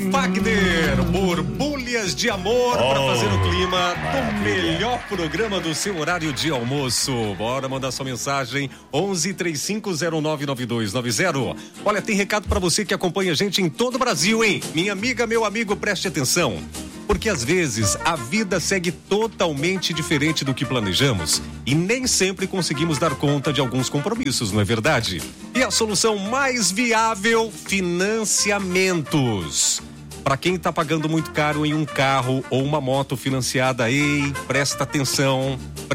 Fagner, borbulhas de amor para fazer o clima do melhor programa do seu horário de almoço. Bora mandar sua mensagem 1135099290. Olha, tem recado para você que acompanha a gente em todo o Brasil, hein? Minha amiga, meu amigo, preste atenção. Porque às vezes a vida segue totalmente diferente do que planejamos e nem sempre conseguimos dar conta de alguns compromissos, não é verdade? E a solução mais viável, financiamentos. Para quem está pagando muito caro em um carro ou uma moto financiada, presta atenção.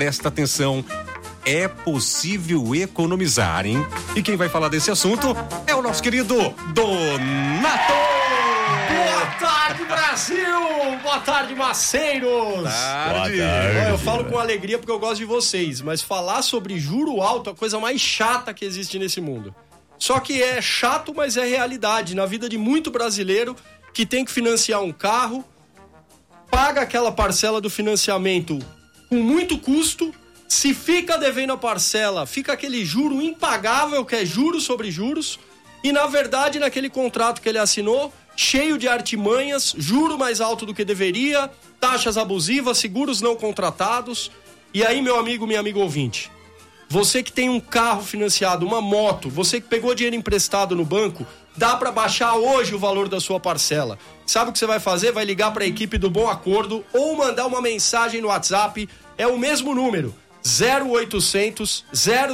É possível economizar, hein? E quem vai falar desse assunto é o nosso querido Donato! Boa tarde, Brasil! Boa tarde, maceiros! Boa tarde! Eu falo com alegria porque eu gosto de vocês, mas falar sobre juro alto é a coisa mais chata que existe nesse mundo. Só que é chato, mas é realidade na vida de muito brasileiro que tem que financiar um carro, paga aquela parcela do financiamento com muito custo, se fica devendo a parcela, fica aquele juro impagável, que é juros sobre juros, e na verdade naquele contrato que ele assinou, cheio de artimanhas, juro mais alto do que deveria, taxas abusivas, seguros não contratados. E aí, meu amigo, minha amiga ouvinte, você que tem um carro financiado, uma moto, você que pegou dinheiro emprestado no banco, dá para baixar hoje o valor da sua parcela. Sabe o que você vai fazer? Vai ligar para a equipe do Bom Acordo ou mandar uma mensagem no WhatsApp. É o mesmo número, 0800 000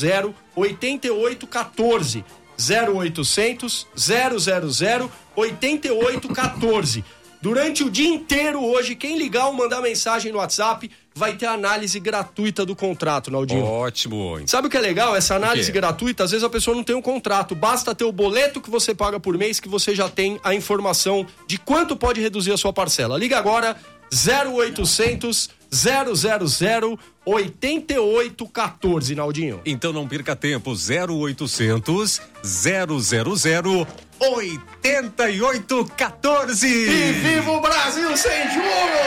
8814. 0800 000 8814. Durante o dia inteiro hoje, quem ligar ou mandar mensagem no WhatsApp vai ter análise gratuita do contrato, Naldinho. Ótimo. Sabe o que é legal? Essa análise gratuita, às vezes a pessoa não tem um contrato, basta ter o boleto que você paga por mês que você já tem a informação de quanto pode reduzir a sua parcela. Liga agora, 0800 000 8814, Naldinho. Então não perca tempo, 0800 000 8814. E viva o Brasil sem juros!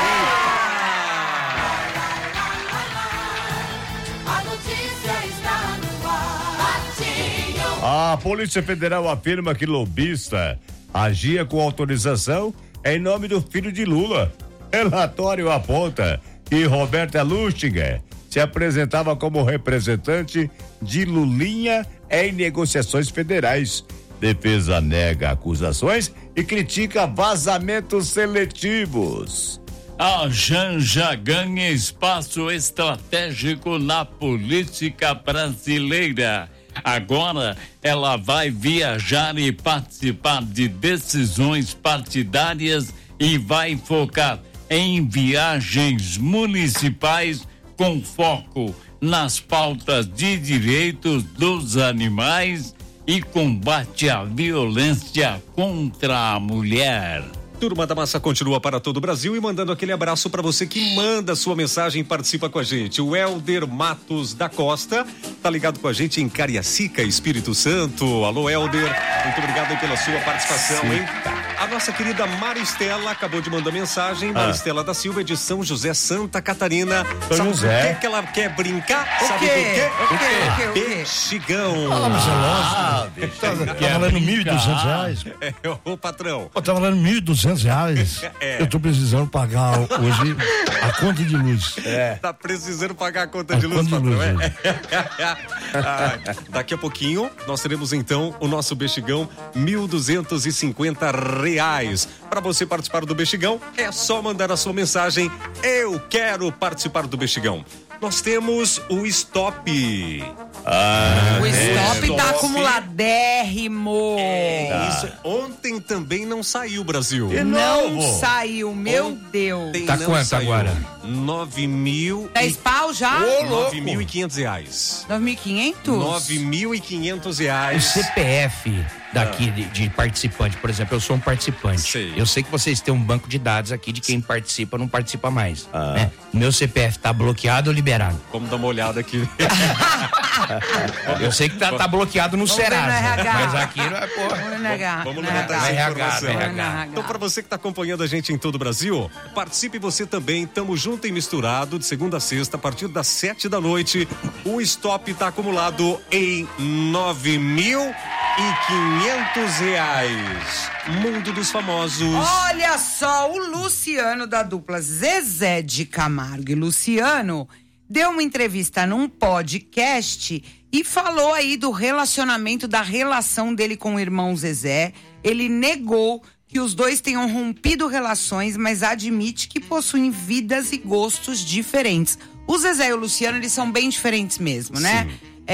A notícia está no ar. A Polícia Federal afirma que lobista agia com autorização em nome do filho de Lula. Relatório aponta que Roberta Lustiger se apresentava como representante de Lulinha em negociações federais. Defesa nega acusações e critica vazamentos seletivos. A Janja ganha espaço estratégico na política brasileira. Agora ela vai viajar e participar de decisões partidárias e vai focar em viagens municipais com foco nas pautas de direitos dos animais e combate à violência contra a mulher. Turma da Massa continua para todo o Brasil e mandando aquele abraço para você que manda sua mensagem e participa com a gente. O Helder Matos da Costa tá ligado com a gente em Cariacica, Espírito Santo. Alô, Helder, muito obrigado aí pela sua participação, hein? A nossa querida Maristela acabou de mandar mensagem. Maristela da Silva, de São José, Santa Catarina. Sabe o que ela quer brincar? Sabe por quê? O quê? Bexigão. Mas é lógico. Tá valendo R$1.200. Ô, patrão. Tá valendo R$1.200. Eu tô precisando pagar hoje a conta de luz. Tá precisando pagar a conta de luz, patrão. Daqui a pouquinho nós teremos então o nosso Bexigão, R$1.250. Para você participar do Bexigão, é só mandar a sua mensagem. Eu quero participar do Bexigão. Nós temos o Stop. O Stop tá acumuladérrimo. Isso. Ontem também não saiu, Brasil. Não saiu, meu Deus. Tá quanto saiu. agora? 10 pau já? R$9.500. 9.500? R$9.500. O CPF daqui de participante, por exemplo, eu sou um participante. Sei. Eu sei que vocês têm um banco de dados aqui de quem participa, não participa mais. Né? Meu CPF tá bloqueado ou liberado? Vamos dar uma olhada aqui. Eu sei que tá bloqueado no Vamos ver no Serasa, RH. mas aqui não é porra. Vamos levantar essa informação. RH. Então, para você que está acompanhando a gente em todo o Brasil, participe você também. Tamo junto e misturado de segunda a sexta, a partir das 7 da noite. O Stop está acumulado em R$9.500. Mundo dos Famosos. Olha só, o Luciano da dupla Zezé de Camargo e Luciano deu uma entrevista num podcast e falou aí do relacionamento, da relação dele com o irmão Zezé. Ele negou que os dois tenham rompido relações, mas admite que possuem vidas e gostos diferentes. O Zezé e o Luciano, eles são bem diferentes mesmo, né?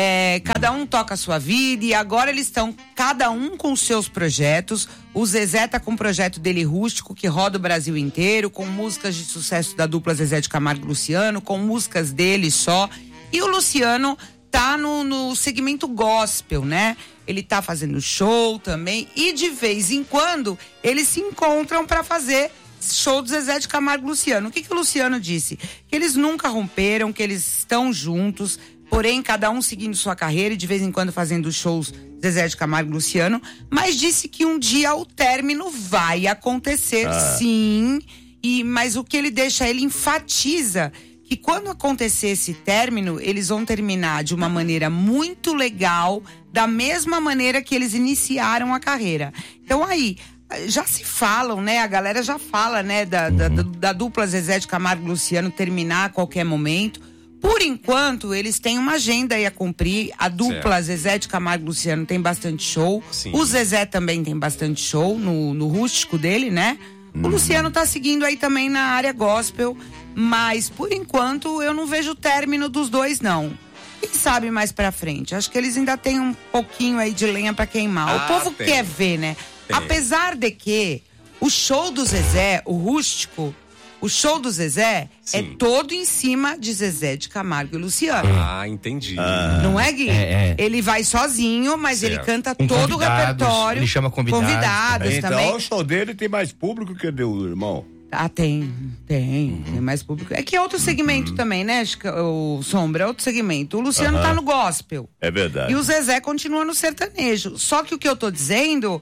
Cada um toca a sua vida e agora eles estão cada um com seus projetos. O Zezé tá com o projeto dele rústico, que roda o Brasil inteiro, com músicas de sucesso da dupla Zezé de Camargo e Luciano, com músicas dele só. E o Luciano tá no segmento gospel, né? Ele tá fazendo show também e de vez em quando eles se encontram para fazer show do Zezé de Camargo e Luciano. O que o Luciano disse? Que eles nunca romperam, que eles estão juntos, porém cada um seguindo sua carreira e de vez em quando fazendo shows Zezé de Camargo e Luciano, mas disse que um dia o término vai acontecer, sim, mas o que ele deixa, ele enfatiza que quando acontecer esse término, eles vão terminar de uma maneira muito legal, da mesma maneira que eles iniciaram a carreira. Então aí, já se falam, né? A galera já fala, né? Da dupla Zezé de Camargo e Luciano terminar a qualquer momento. Por enquanto, eles têm uma agenda aí a cumprir. A dupla Zezé de Camargo e Luciano tem bastante show. Sim. O Zezé também tem bastante show no rústico dele, né? O Luciano tá seguindo aí também na área gospel, mas por enquanto eu não vejo o término dos dois, não. Quem sabe mais pra frente? Acho que eles ainda têm um pouquinho aí de lenha pra queimar. O povo quer ver, né? Apesar de que o show do Zezé, o rústico, o show do Zezé é todo em cima de Zezé de Camargo e Luciano. Entendi. Não é, Gui? Ele vai sozinho, mas ele canta todo o repertório. Ele chama convidados então, também. O show dele tem mais público que o do irmão. Tem mais público. É que é outro segmento também, né, o Sombra, é outro segmento. O Luciano tá no gospel. É verdade. E o Zezé continua no sertanejo. Só que o que eu tô dizendo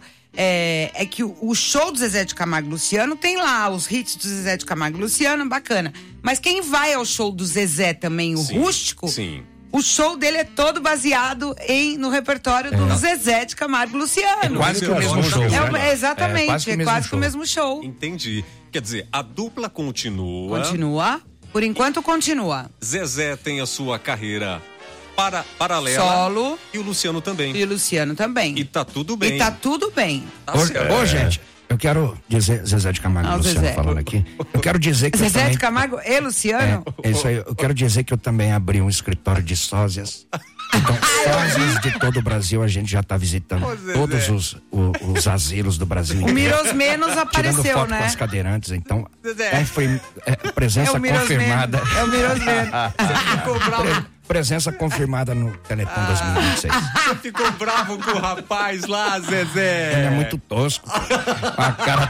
é que o show do Zezé de Camargo e Luciano tem lá os hits do Zezé de Camargo e Luciano, bacana. Mas quem vai ao show do Zezé também, o rústico, o show dele é todo baseado no repertório do Zezé de Camargo e Luciano. É quase que o mesmo show. Exatamente, é quase que o mesmo show. Entendi. Quer dizer, a dupla continua. Por enquanto continua. Zezé tem a sua carreira paralela. Solo. E o Luciano também. E tá tudo bem. Ô, gente, eu quero dizer, Zezé de Camargo e Luciano falando aqui. Eu quero dizer que Zezé de Camargo e Luciano? É isso aí. Eu quero dizer que eu também abri um escritório de sósias. Então, sósias de todo o Brasil, a gente já tá visitando todos os asilos do Brasil. O Miros Menos apareceu, tirando foto né? com as cadeirantes, então, presença confirmada. É o Miros Menos. Presença confirmada no Telecom 2026. Você ficou bravo com o rapaz lá, Zezé? Ele é muito tosco. Com a cara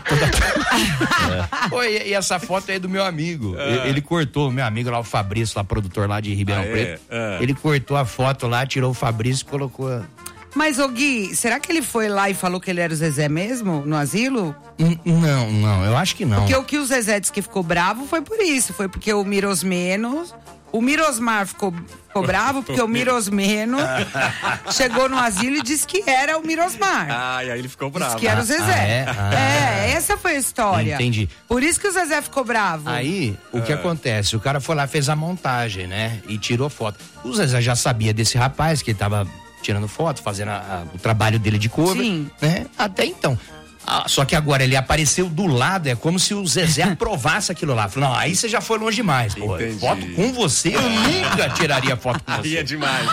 toda. E essa foto aí é do meu amigo. Ele cortou, meu amigo lá, o Fabrício, lá, produtor lá de Ribeirão Preto. Ele cortou a foto lá, tirou o Fabrício e colocou. Mas, ô Gui, será que ele foi lá e falou que ele era o Zezé mesmo, no asilo? Não, eu acho que não. Porque o que o Zezé disse que ficou bravo foi por isso. Foi porque o Miros Menos... O Mirosmar ficou bravo porque o Mirosmeno chegou no asilo e disse que era o Mirosmar. E aí ele ficou bravo. Disse que era o Zezé. Essa foi a história. Entendi. Por isso que o Zezé ficou bravo. Aí, o que acontece? O cara foi lá, fez a montagem, né? E tirou foto. O Zezé já sabia desse rapaz que ele tava tirando foto, fazendo o trabalho dele de cover. Sim. Né? Até então. Só que agora ele apareceu do lado, é como se o Zezé aprovasse aquilo lá. Falou, não, aí você já foi longe demais. Pô, foto com você, eu nunca tiraria foto com você. Aí é demais.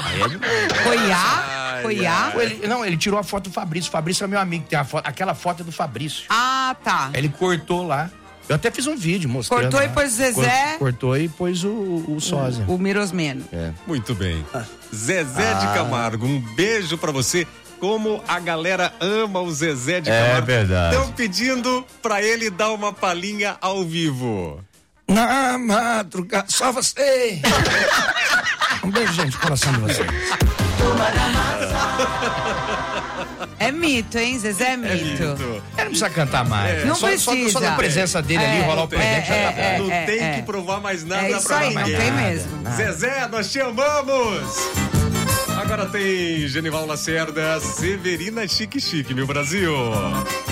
Ele tirou a foto do Fabrício. O Fabrício é meu amigo, tem aquela foto é do Fabrício. Tá. Ele cortou lá. Eu até fiz um vídeo mostrando. Cortou lá. E pôs o Zezé. Cortou e pôs o sósia. O Mirosmeno. Muito bem. Zezé de Camargo, um beijo pra você. Como a galera ama o Zezé de Camargo. É verdade. Estão pedindo pra ele dar uma palhinha ao vivo. Na madrugada, só você. Um beijo, gente, coração de vocês. É mito, hein? Zezé é mito. Ele não precisa cantar mais. Não precisa. Só na presença dele ali, rolar o presente. Não tem que provar mais nada isso pra aí, ninguém. não tem mesmo. Zezé, nós te amamos! Agora Agora tem Genival Lacerda, Severina Chique Chique, meu Brasil.